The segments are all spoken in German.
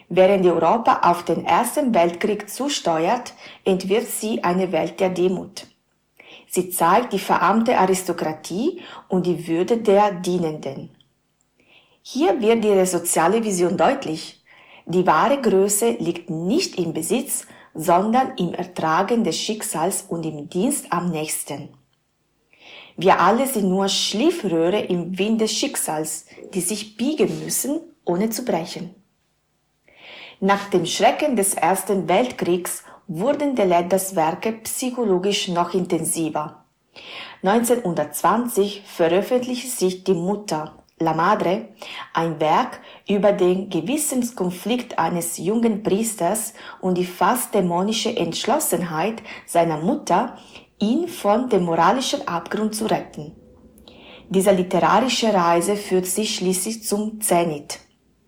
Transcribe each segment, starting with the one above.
Während Europa auf den Ersten Weltkrieg zusteuert, entwirft sie eine Welt der Demut. Sie zeigt die verarmte Aristokratie und die Würde der Dienenden. Hier wird ihre soziale Vision deutlich. Die wahre Größe liegt nicht im Besitz, sondern im Ertragen des Schicksals und im Dienst am Nächsten. Wir alle sind nur Schliffröhre im Wind des Schicksals, die sich biegen müssen, ohne zu brechen. Nach dem Schrecken des Ersten Weltkriegs wurden Deleddas Werke psychologisch noch intensiver. 1920 veröffentlichte sich Die Mutter, La Madre, ein Werk über den Gewissenskonflikt eines jungen Priesters und die fast dämonische Entschlossenheit seiner Mutter, ihn von dem moralischen Abgrund zu retten. Diese literarische Reise führt sie schließlich zum Zenit.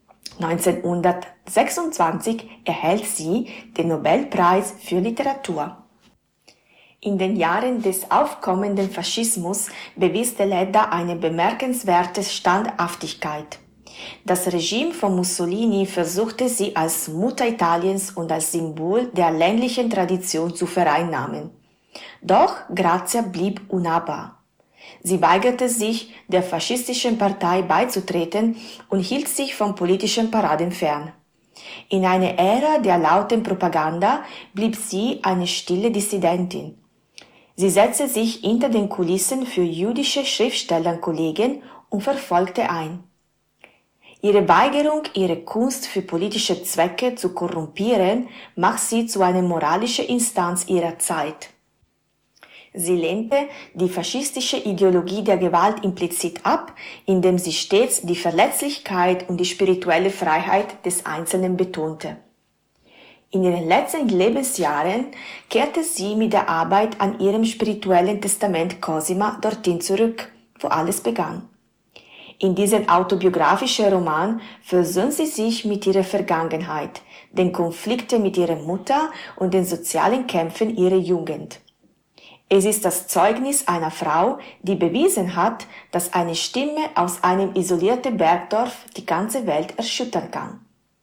1926 erhält sie den Nobelpreis für Literatur. In den Jahren des aufkommenden Faschismus bewies Deledda eine bemerkenswerte Standhaftigkeit. Das Regime von Mussolini versuchte sie als Mutter Italiens und als Symbol der ländlichen Tradition zu vereinnahmen. Doch Grazia blieb unnahbar. Sie weigerte sich, der faschistischen Partei beizutreten und hielt sich von politischen Paraden fern. In einer Ära der lauten Propaganda blieb sie eine stille Dissidentin. Sie setzte sich hinter den Kulissen für jüdische Schriftstellerkollegen und verfolgte ein. Ihre Weigerung, ihre Kunst für politische Zwecke zu korrumpieren, macht sie zu einer moralischen Instanz ihrer Zeit. Sie lehnte die faschistische Ideologie der Gewalt implizit ab, indem sie stets die Verletzlichkeit und die spirituelle Freiheit des Einzelnen betonte. In ihren letzten Lebensjahren kehrte sie mit der Arbeit an ihrem spirituellen Testament Cosima dorthin zurück, wo alles begann. In diesem autobiografischen Roman versöhnt sie sich mit ihrer Vergangenheit, den Konflikten mit ihrer Mutter und den sozialen Kämpfen ihrer Jugend. Es ist das Zeugnis einer Frau, die bewiesen hat, dass eine Stimme aus einem isolierten Bergdorf die ganze Welt erschüttern kann.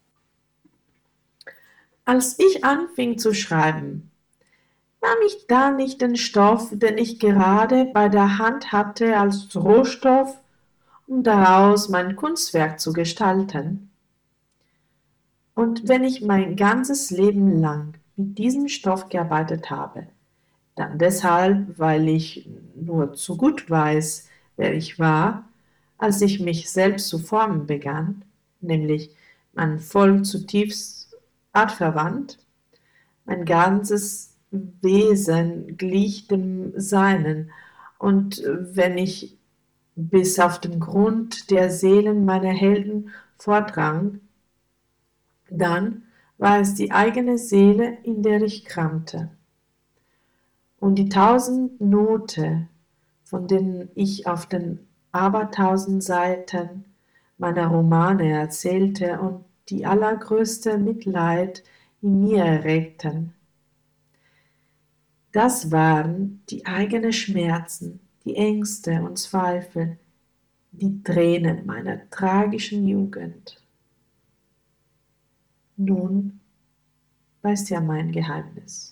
Als ich anfing zu schreiben, nahm ich da nicht den Stoff, den ich gerade bei der Hand hatte, als Rohstoff, um daraus mein Kunstwerk zu gestalten. Und wenn ich mein ganzes Leben lang mit diesem Stoff gearbeitet habe, dann deshalb, weil ich nur zu gut weiß, wer ich war, als ich mich selbst zu formen begann, nämlich mein Volk zutiefst artverwandt, mein ganzes Wesen glich dem Seinen, und wenn ich bis auf den Grund der Seelen meiner Helden vordrang, dann war es die eigene Seele, in der ich kramte. Und die 1000 Note, von denen ich auf den abertausend Seiten meiner Romane erzählte und die allergrößte Mitleid in mir erregten, das waren die eigenen Schmerzen, die Ängste und Zweifel, die Tränen meiner tragischen Jugend. Nun weißt ja mein Geheimnis.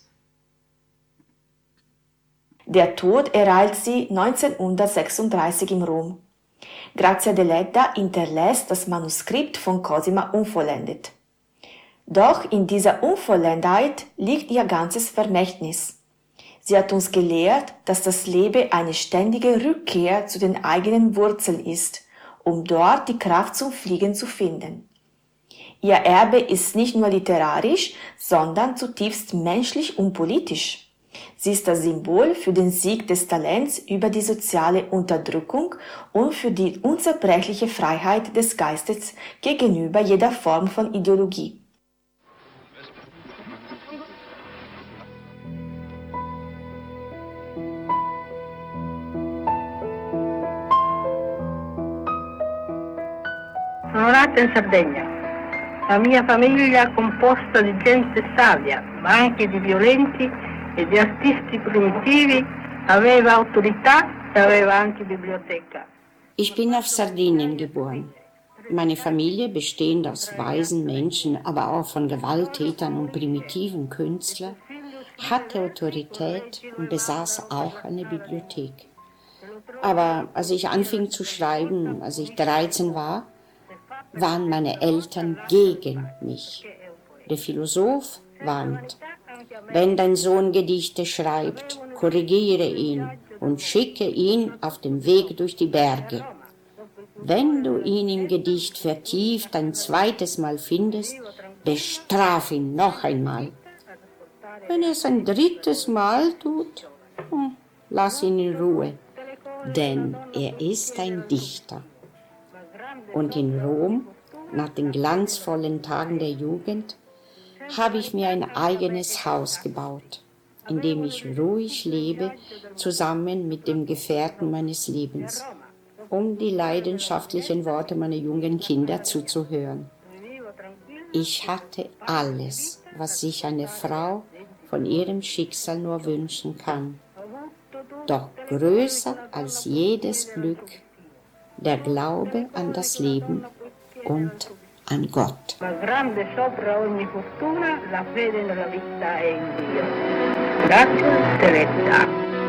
Der Tod ereilt sie 1936 in Rom. Grazia Deledda hinterlässt das Manuskript von Cosima unvollendet. Doch in dieser Unvollendetheit liegt ihr ganzes Vermächtnis. Sie hat uns gelehrt, dass das Leben eine ständige Rückkehr zu den eigenen Wurzeln ist, um dort die Kraft zum Fliegen zu finden. Ihr Erbe ist nicht nur literarisch, sondern zutiefst menschlich und politisch. Sie ist das Symbol für den Sieg des Talents über die soziale Unterdrückung und für die unzerbrechliche Freiheit des Geistes gegenüber jeder Form von Ideologie. Sono nata in Sardegna. La mia famiglia è composta di gente savia, ma anche di violenti e di artisti primitivi, aveva autorità e aveva anche biblioteca. Ich bin auf Sardinien geboren. Meine Familie, bestehend aus weisen Menschen, aber auch von Gewalttätern und primitiven Künstlern, hatte Autorität und besaß auch eine Bibliothek. Aber als ich anfing zu schreiben, als ich 13 war, waren meine Eltern gegen mich. Der Philosoph warnt: Wenn dein Sohn Gedichte schreibt, korrigiere ihn und schicke ihn auf dem Weg durch die Berge. Wenn du ihn im Gedicht vertieft ein zweites Mal findest, bestraf ihn noch einmal. Wenn er es ein drittes Mal tut, lass ihn in Ruhe, denn er ist ein Dichter. Und in Rom, nach den glanzvollen Tagen der Jugend, habe ich mir ein eigenes Haus gebaut, in dem ich ruhig lebe, zusammen mit dem Gefährten meines Lebens, um die leidenschaftlichen Worte meiner jungen Kinder zuzuhören. Ich hatte alles, was sich eine Frau von ihrem Schicksal nur wünschen kann. Doch größer als jedes Glück der Glaube an das Leben und an Gott. Ma grande sopra ogni fortuna la fede nella vita e in Dio. Grazie, Teresa.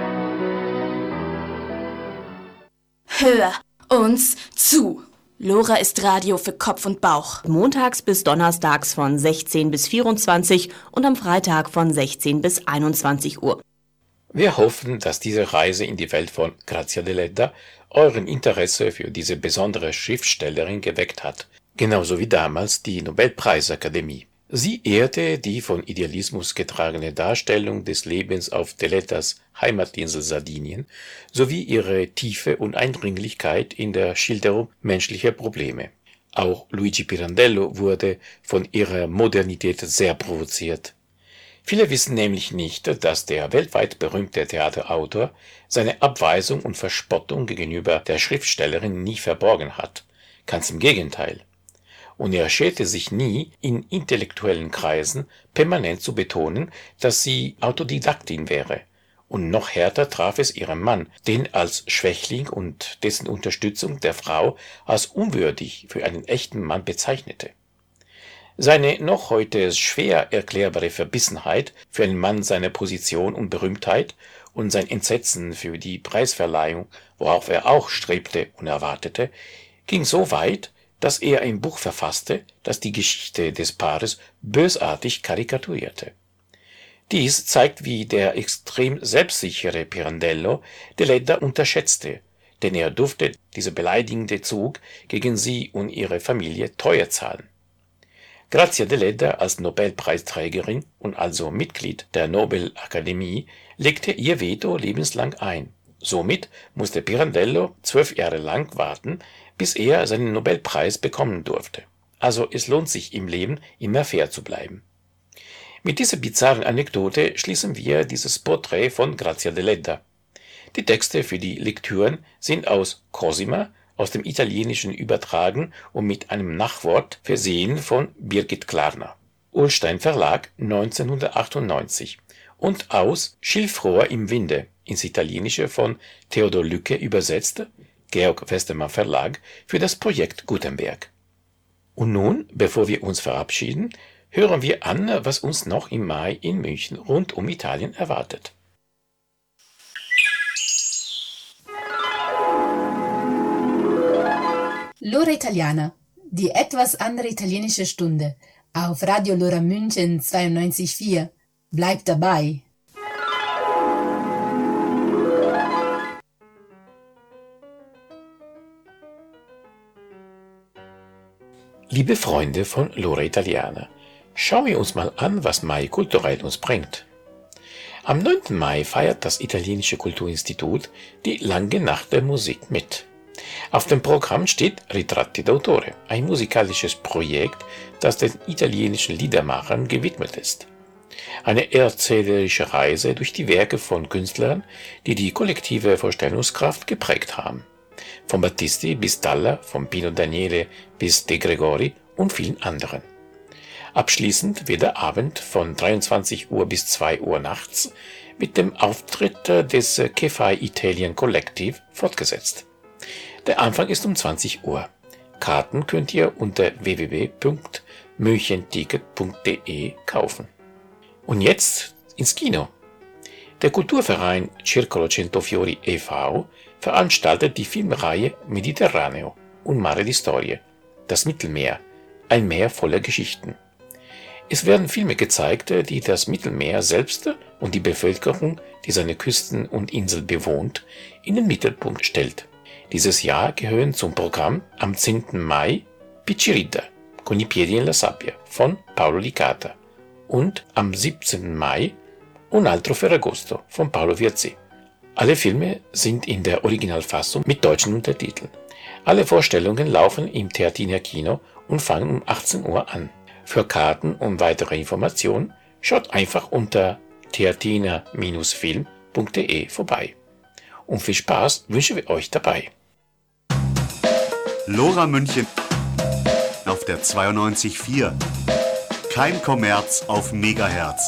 Hör uns zu. Lora ist Radio für Kopf und Bauch. Montags bis donnerstags von 16 bis 24 und am Freitag von 16 bis 21 Uhr. Wir hoffen, dass diese Reise in die Welt von Grazia Deledda euren Interesse für diese besondere Schriftstellerin geweckt hat, genauso wie damals die Nobelpreisakademie. Sie ehrte die von Idealismus getragene Darstellung des Lebens auf Deleddas Heimatinsel Sardinien sowie ihre Tiefe und Eindringlichkeit in der Schilderung menschlicher Probleme. Auch Luigi Pirandello wurde von ihrer Modernität sehr provoziert. Viele wissen nämlich nicht, dass der weltweit berühmte Theaterautor seine Abweisung und Verspottung gegenüber der Schriftstellerin nie verborgen hat. Ganz im Gegenteil. Und er schämte sich nie, in intellektuellen Kreisen permanent zu betonen, dass sie Autodidaktin wäre. Und noch härter traf es ihren Mann, den als Schwächling und dessen Unterstützung der Frau als unwürdig für einen echten Mann bezeichnete. Seine noch heute schwer erklärbare Verbissenheit für einen Mann seiner Position und Berühmtheit und sein Entsetzen für die Preisverleihung, worauf er auch strebte und erwartete, ging so weit, dass er ein Buch verfasste, das die Geschichte des Paares bösartig karikaturierte. Dies zeigt, wie der extrem selbstsichere Pirandello Deledda unterschätzte, denn er durfte diese beleidigende Zug gegen sie und ihre Familie teuer zahlen. Grazia Deledda als Nobelpreisträgerin und also Mitglied der Nobelakademie legte ihr Veto lebenslang ein. Somit musste Pirandello 12 Jahre lang warten, bis er seinen Nobelpreis bekommen durfte. Also es lohnt sich im Leben immer fair zu bleiben. Mit dieser bizarren Anekdote schließen wir dieses Porträt von Grazia Deledda. Die Texte für die Lektüren sind aus Cosima, aus dem Italienischen übertragen und mit einem Nachwort versehen von Birgit Klarner. Ullstein Verlag 1998 und aus Schilfrohr im Winde ins Italienische von Theodor Lücke übersetzt, Georg Westermann Verlag, für das Projekt Gutenberg. Und nun, bevor wir uns verabschieden, hören wir an, was uns noch im Mai in München rund um Italien erwartet. L'ora Italiana, die etwas andere italienische Stunde, auf Radio Lora München 92,4. Bleibt dabei! Liebe Freunde von L'ora Italiana, schauen wir uns mal an, was Mai kulturell uns bringt. Am 9. Mai feiert das Italienische Kulturinstitut die Lange Nacht der Musik mit. Auf dem Programm steht Ritratti d'autore, ein musikalisches Projekt, das den italienischen Liedermachern gewidmet ist. Eine erzählerische Reise durch die Werke von Künstlern, die die kollektive Vorstellungskraft geprägt haben. Von Battisti bis Dalla, von Pino Daniele bis De Gregori und vielen anderen. Abschließend wird der Abend von 23 Uhr bis 2 Uhr nachts mit dem Auftritt des Che Fai Italian Collective fortgesetzt. Der Anfang ist um 20 Uhr. Karten könnt ihr unter www.münchenticket.de kaufen. Und jetzt ins Kino. Der Kulturverein Circolo Centofiori e.V. veranstaltet die Filmreihe Mediterraneo und Mare di Storie, das Mittelmeer, ein Meer voller Geschichten. Es werden Filme gezeigt, die das Mittelmeer selbst und die Bevölkerung, die seine Küsten und Inseln bewohnt, in den Mittelpunkt stellt. Dieses Jahr gehören zum Programm am 10. Mai Piccirida, con i piedi nella sabbia von Paolo Licata und am 17. Mai Un altro Ferragosto von Paolo Virzì. Alle Filme sind in der Originalfassung mit deutschen Untertiteln. Alle Vorstellungen laufen im Teatiner Kino und fangen um 18 Uhr an. Für Karten und weitere Informationen schaut einfach unter teatiner-film.de vorbei. Und viel Spaß wünschen wir euch dabei. Lora München auf der 92.4. Kein Kommerz auf Megahertz.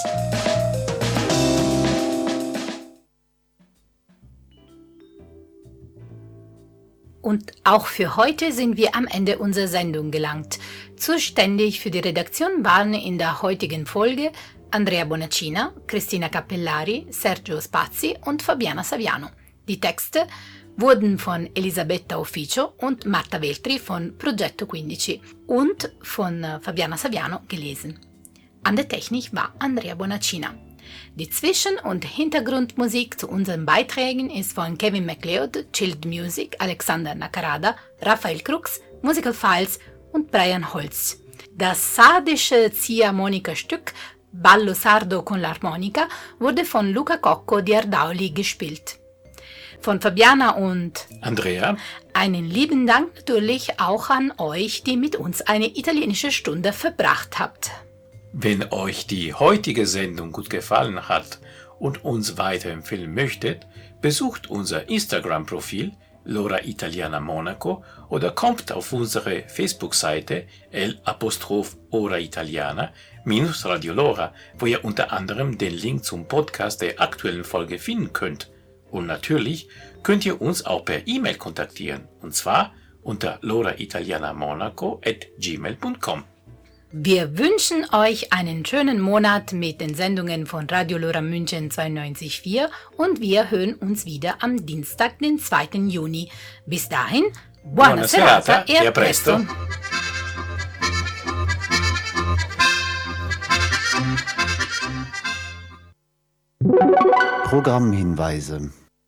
Und auch für heute sind wir am Ende unserer Sendung gelangt. Zuständig für die Redaktion waren in der heutigen Folge Andrea Bonaccina, Cristina Cappellari, Sergio Spazzi und Fabiana Saviano. Die Texte wurden von Elisabetta Officio und Marta Veltri von Progetto 15 und von Fabiana Saviano gelesen. An der Technik war Andrea Bonaccina. Die Zwischen- und Hintergrundmusik zu unseren Beiträgen ist von Kevin MacLeod, Chilled Music, Alexander Nakarada, Raphael Krux, Musical Files und Brian Holz. Das sardische Ziehharmonika-Stück Ballo Sardo con l'Armonica wurde von Luca Cocco di Ardauli gespielt. Von Fabiana und Andrea einen lieben Dank natürlich auch an euch, die mit uns eine italienische Stunde verbracht habt. Wenn euch die heutige Sendung gut gefallen hat und uns weiterempfehlen möchtet, besucht unser Instagram-Profil Lora Italiana Monaco oder kommt auf unsere Facebook-Seite L'_Ora Italiana -Radio Lora, wo ihr unter anderem den Link zum Podcast der aktuellen Folge finden könnt. Und natürlich könnt ihr uns auch per E-Mail kontaktieren, und zwar unter loraitalianamonaco@gmail.com. Wir wünschen euch einen schönen Monat mit den Sendungen von Radio Lora München 92.4 und wir hören uns wieder am Dienstag, den 2. Juni. Bis dahin, buona serata e a presto! Programmhinweise